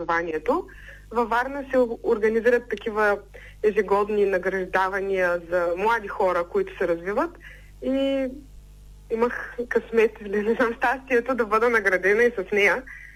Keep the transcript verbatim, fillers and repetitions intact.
образованието. Във Варна се организират такива ежегодни награждавания за млади хора, които се развиват, и имах късмет, или не знам, щастието да бъда наградена и с нея.